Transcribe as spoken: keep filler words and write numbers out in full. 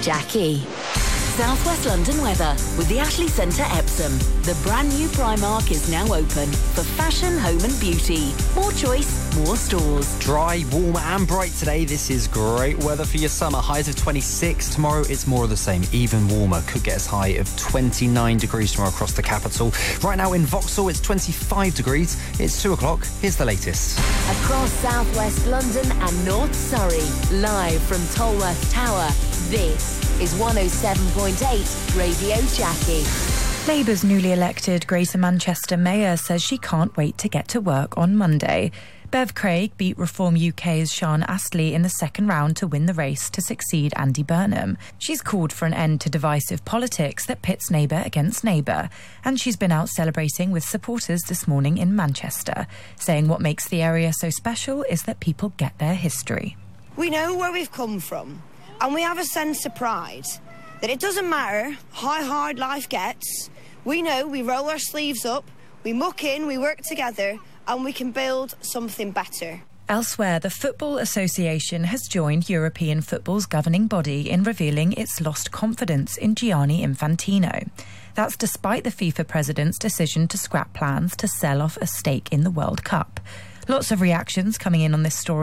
Jackie. South West London weather with the Ashley Centre Epsom. The brand new Primark is now open for fashion, home and beauty. More choice, more stores. Dry, warm and bright today. This is great weather for your summer. Highs of twenty-six. Tomorrow it's more of the same, even warmer. Could get as high of twenty-nine degrees tomorrow across the capital. Right now in Vauxhall it's twenty-five degrees. It's two o'clock. Here's the latest. Across South West London and North Surrey. Live from Tolworth Tower. This is one oh seven point eight Radio Jackie. Labour's newly elected Greater Manchester Mayor says she can't wait to get to work on Monday. Bev Craig beat Reform U K's Sian Astley in the second round to win the race to succeed Andy Burnham. She's called for an end to divisive politics that pits neighbour against neighbour. And she's been out celebrating with supporters this morning in Manchester, saying what makes the area so special is that people get their history. We know where we've come from, and we have a sense of pride that it doesn't matter how hard life gets. We know we roll our sleeves up, we muck in, we work together, and we can build something better. Elsewhere, the Football Association has joined European football's governing body in revealing its lost confidence in Gianni Infantino. That's despite the FIFA president's decision to scrap plans to sell off a stake in the World Cup. Lots of reactions coming in on this story.